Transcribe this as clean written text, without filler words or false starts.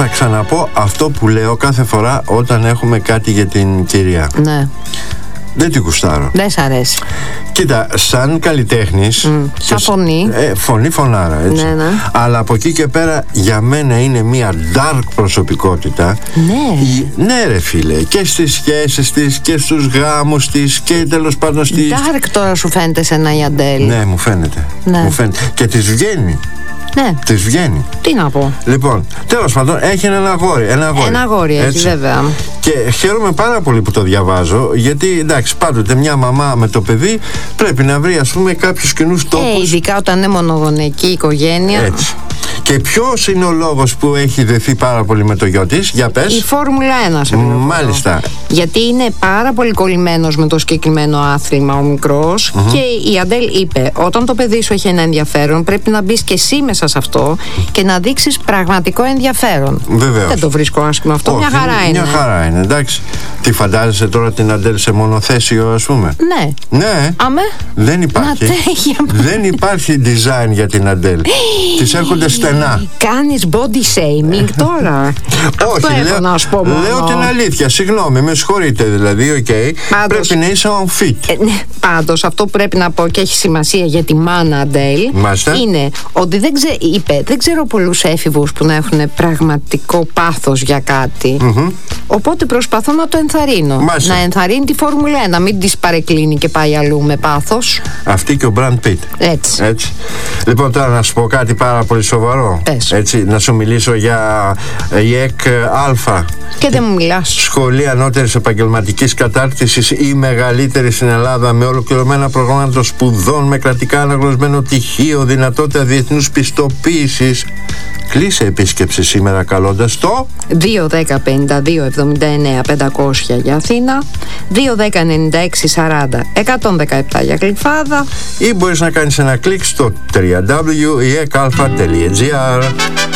θα ξαναπώ αυτό που λέω κάθε φορά όταν έχουμε κάτι για την κυρία. Ναι. Δεν την κουστάρω. Δεν σ' αρέσει. Κοίτα, σαν καλλιτέχνης. Σαν φωνή. Φωνάρα, έτσι. Ναι. Αλλά από εκεί και πέρα για μένα είναι μια dark προσωπικότητα. Ναι. Ναι, ρε φίλε. Και στις σχέσεις της και στους γάμους της και τέλος πάντων στις. Dark τώρα σου φαίνεται σε ένα η Αντέλ. Ναι, μου φαίνεται. Ναι. Μου φαίνεται. Και της βγαίνει. Ναι. Της βγαίνει. Τι να πω. Λοιπόν, τέλος πάντων, έχει ένα αγόρι. Ένα αγόρι έχει, βέβαια. Και χαίρομαι πάρα πολύ που το διαβάζω, γιατί εντάξει, πάντοτε μια μαμά με το παιδί πρέπει να βρει, ας πούμε, κάποιους κοινούς τόπους. Ειδικά όταν είναι μονογονεϊκή οικογένεια. Έτσι. Και ποιος είναι ο λόγος που έχει δεθεί πάρα πολύ με το γιο της, για πες? Η Φόρμουλα 1, σε πληροφορώ. Μάλιστα. Γιατί είναι πάρα πολύ κολλημένος με το συγκεκριμένο άθλημα ο μικρός. Και η Αντέλ είπε: όταν το παιδί σου έχει ένα ενδιαφέρον, πρέπει να μπεις και εσύ μέσα σε αυτό και να δείξεις πραγματικό ενδιαφέρον. Βεβαίως. Δεν το βρίσκω άσχημο αυτό. Όχι, μια χαρά είναι. Μια χαρά είναι, εντάξει. Τι φαντάζεσαι τώρα την Αντέλ σε μονοθέσιο, ας πούμε? Ναι. Ναι. Αμέ. Δεν υπάρχει. Να τρέχει. Δεν υπάρχει design για την Αντέλ. Της έρχονται στενά. Κάνεις body shaming τώρα? Όχι, λέω την αλήθεια. Συγγνώμη, με συγχωρείτε δηλαδή. Okay. Πάντως, πρέπει να είσαι on fit. Πάντως, αυτό που πρέπει να πω και έχει σημασία για τη μάνα Αντέλ είναι ότι δεν ξέρω πολλούς έφηβους που να έχουν πραγματικό πάθος για κάτι. Οπότε προσπαθώ να το ενθαρρύνω. Μάλιστα. Να ενθαρρύνει τη Φόρμουλα 1, να μην της παρεκκλίνει και πάει αλλού με πάθος. Αυτή και ο Μπραντ Πιτ. Έτσι. Λοιπόν, τώρα να σου πω κάτι πάρα πολύ σοβαρό. Έτσι, να σου μιλήσω για ΙΕΚ Α. Και δεν μου μιλάς. Σχολή Ανώτερης Επαγγελματικής Κατάρτισης, η μεγαλύτερη στην Ελλάδα, με ολοκληρωμένα προγράμματα σπουδών, με κρατικά αναγνωρισμένο πτυχίο, δυνατότητα διεθνούς πιστοποίησης. Κλείσε επίσκεψη σήμερα καλώντας το 2-10-52-79-500 για Αθήνα, 2-10-96-40-117 για Κλικφάδα, ή μπορείς να κάνεις ένα κλικ στο www.iecalpha.gr.